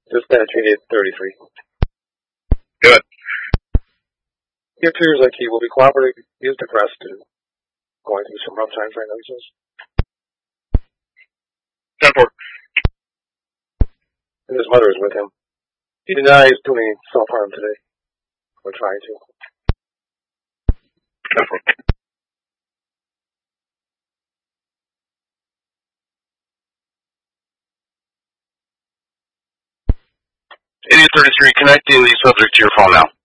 Dispatch 8833. Good. He appears like he will be cooperating. He is depressed and going through some rough times right now, he says. 10-4. And his mother is with him. He denies doing self-harm today. Or trying to. 10-4. Idiot 33, connecting the subject to your phone now.